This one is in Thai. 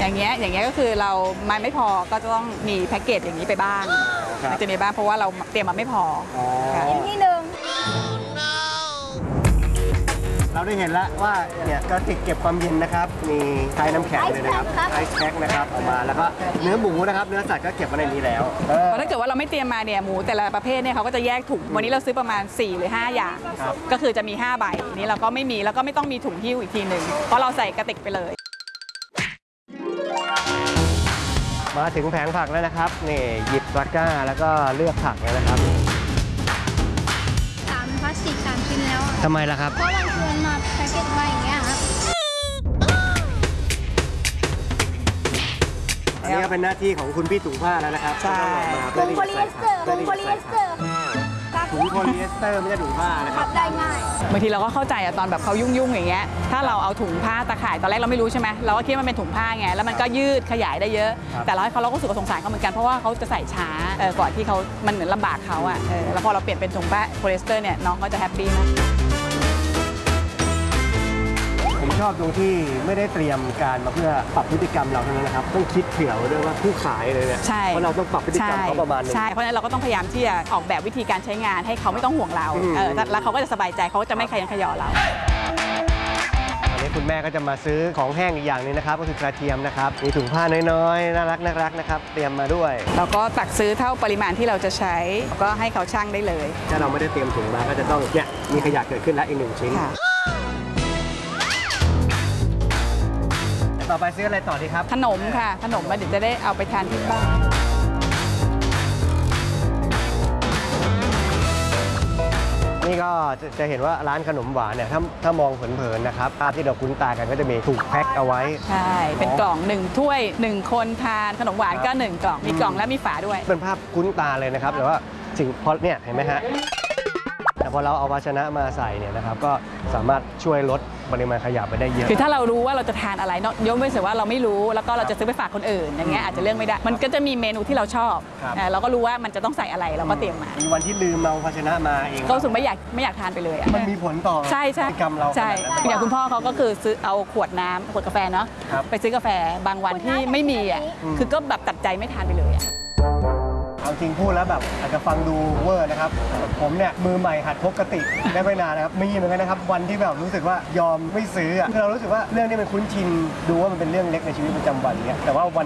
อย่างเงี้ยก็คือเราไม่พอก็จะต้องมีแพ็กเกจอย่างนี้ไปบ้างมันจะมีบ้างเพราะว่าเราเตรียมมาไม่พออีกที่หนึ่งเราได้เห็นแล้วว่าเนี่ยกระติกเก็บความเย็นนะครับมีใช้น้ำแข็งเลยนะครับไอซ์แพ็คนะครับออกมาแล้วก็เนื้อหมูนะครับเนื้อสัตว์ก็เก็บไว้ในนี้แล้วเพราะถ้าเกิดว่าเราไม่เตรียมมาเนี่ยหมูแต่ละประเภทเนี่ยเขาก็จะแยกถุงวันนี้เราซื้อประมาณ4หรือ5อย่างก็คือจะมี5ใบนี้เราก็ไม่มีแล้วก็ไม่ต้องมีถุงหิ้วอีกทีหนึ่งเพราะเราใส่กระติกไปเลยมาถึงแผงผักแล้วนะครับนี่หยิบตะกร้าแล้วก็เลือกผักเลยนะครับพลาสติก3 ชิ้นแล้วทำไมล่ะครับเพราะบางทีมันมาแพ็กเกจมาอย่างเงี้ยครับอันนี้ก็เป็นหน้าที่ของคุณพี่ถุงผ้าแล้วนะครับใช่ถุงโพลีเอสเตอร์ถุงโพลีเอสเตอร์ถุงโพลีเอสเตอร์ไม่ใช่ถุงผ้านะครับได้ง่ายบางทีเราก็เข้าใจอะตอนแบบเขายุ่งๆอย่างเงี้ยถ้าเราเอาถุงผ้าตะข่ายตอนแรกเราไม่รู้ใช่ไหมเราก็คิดว่ามันเป็นถุงผ้าไงแล้วมันก็ยืดขยายได้เยอะแต่เราให้เขาเราก็รู้สึกสงสารเขาเหมือนกันเพราะว่าเขาจะใส่ช้าก่อนที่เขามันเหมือนลำบากเขาอะแล้วพอเราเปลี่ยนเป็นถุงผ้าโพลีเอสเตอร์เนี่ยน้องก็จะแฮปปี้มากผมชอบตรงที่ไม่ได้เตรียมการมาเพื่อปรับพฤติกรรมเราเท่านั้นนะครับต้องคิดเผื่อไว้ด้วยว่าผู้ขายเลยเนี่ยเพราะเราต้องปรับพฤติกรรมเขาประมาณนึงใช่เพราะฉะนั้นเราก็ต้องพยายามที่จะออกแบบวิธีการใช้งานให้เขาไม่ต้องห่วงเราแล้วเขาก็จะสบายใจเขาจะไม่ขยันขยอเราวันนี้คุณแม่ก็จะมาซื้อของแห้งอีกอย่างนึงนะครับก็คือกระเทียมนะครับมีถุงผ้าน้อยๆน่ารักนะครับเตรียมมาด้วยเราก็ตักซื้อเท่าปริมาณที่เราจะใช้ก็ให้เขาชั่งได้เลยถ้าเราไม่ได้เตรียมถุงมาก็จะต้องเนี่ยมีขยะเกิดขึ้นแล้วอีก1 ชิ้นต่อไปซื้ออะไรต่อดีครับขนมค่ะขนมมาเดี๋ยวจะได้เอาไปทานที่บ้านนี่ก็จะเห็นว่าร้านขนมหวานเนี่ยถ้ามองเผินๆนะครับภาพที่เราคุ้นตากันก็จะมีถูกแพ็คเอาไว้ใช่เป็นกล่อง1 ถ้วย1 คนทานขนมหวานก็1 กล่องมีกล่องและมีฝาด้วยเป็นภาพคุ้นตาเลยนะครับแต่ว่าสิ่งพอเนี่ยเห็นไหมฮะแต่พอเราเอาภาชนะมาใส่เนี่ยนะครับก็สามารถช่วยลดปริมาณขยะไปได้เยอะคือถ้าเรารู้ว่าเราจะทานอะไรเนาะยกเว้นแต่ว่าเราไม่รู้แล้วก็เราจะซื้อไปฝากคนอื่นอย่างเงี้ยอาจจะเลือกไม่ได้มันก็จะมีเมนูที่เราชอบเราก็รู้ว่ามันจะต้องใส่อะไรเราก็เตรียมมามีวันที่ลืมเอาภาชนะมาเองก็รู้สึกไม่อยากทานไปเลยมันมีผลต่อใช่พฤติกรรมเราใช่อย่างคุณพ่อเขาก็คือซื้อเอาขวดน้ำขวดกาแฟเนาะไปซื้อกาแฟบางวันที่ไม่มีอ่ะคือก็แบบตัดใจไม่ทานไปเลยอ่ะเอาจริงพูดแล้วแบบอาจจะฟังดูเวอร์นะครับผมเนี่ยมือใหม่หัดพกกระติกได้ไม่นานนะครับมีเหมือนกันนะครับวันที่แบบรู้สึกว่ายอมไม่ซื้อคือเรารู้สึกว่าเรื่องนี้มันคุ้นชินดูว่ามันเป็นเรื่องเล็กในชีวิตประจำวันเนี่ยแต่ว่าวัน